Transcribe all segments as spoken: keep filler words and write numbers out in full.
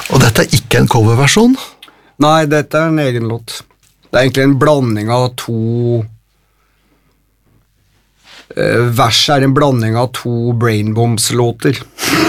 Og dette er ikke en coverversjon? Nei, dette er en egen låt. Det er egentlig en blanding av to... Uh, vers er en blanding av to Brainbombs-låter.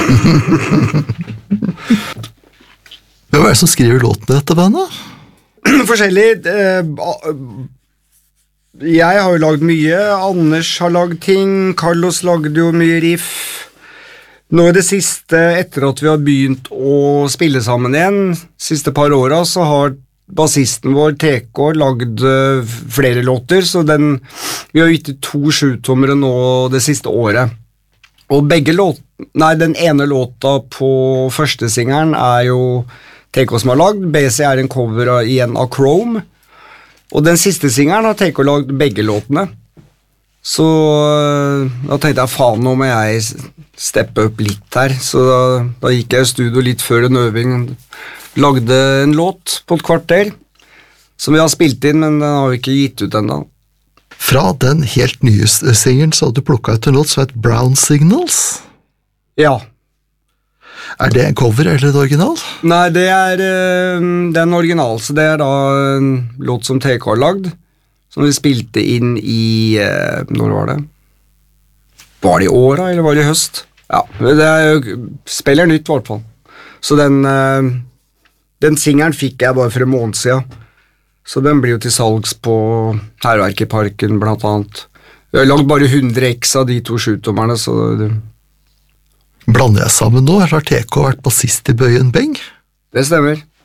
Hvem er det som skriver låten i dette bandet? Forskjellig. Uh, jeg har jo lagd mye. Anders har lagd ting. Carlos lagde jo mye riff. Nå i det siste, etter at vi har begynt å spille sammen igjen, siste par årene, så har bassisten vår, T K, lagd uh, flere låter, så den, vi har gitt to sjutommere nå det siste året. Og begge låt, nei, den ene låta på første singeren er jo T K som har lagd, B C er en cover av, igjen av Chrome, og den siste singeren har T K lagd begge låtene. Så uh, da tenkte jeg, faen, nå må jeg steppe opp litt her, så da, da gikk jeg i studio litt før en øving, lagde en låt på et kvarter, som vi har spilt inn, men den har vi ikke gitt ut enda. Fra den helt nye singeren så hadde du plukket ut en låt som heter Brown Signals? Ja. Er det en cover eller et original? Nei, det er, det er en original, så det er da en låt som T K har lagd, som vi spilte inn i, når var det? Var det i året, eller var det i høst? Ja, det er jo, spiller nytt i hvert fall. Så den... Den singeren fikk jeg bare for en måned siden, så den blir jo til salgs på Herverkeparken blant annet. Jeg har lagd bare hundre x av de to sjutommerne, så... Det... Blander jeg sammen nå, eller har T K vært bassist i Bøyen Beng? Det stemmer.